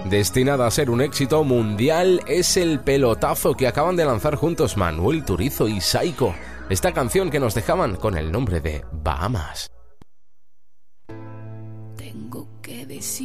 destinada a ser un éxito mundial, es el pelotazo que acaban de lanzar juntos Manuel Turizo y Saiko. Esta canción que nos dejaban con el nombre de Bahamas. Tengo que decir